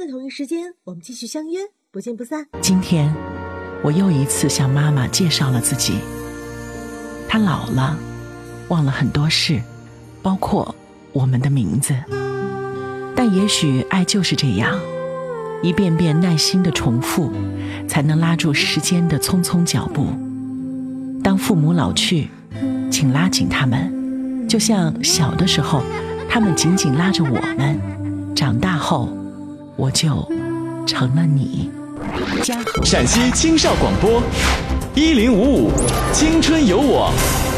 的同一时间，我们继续相约，不见不散。 今天我又一次向妈妈介绍了自己。她老了，忘了很多事，包括我们的名字。但也许爱就是这样，一遍遍耐心的重复，才能拉住时间的匆匆脚步。当父母老去，请拉紧他们，就像小的时候他们紧紧拉着我们，长大后我就成了你。 陕西青少广播1055青春有我。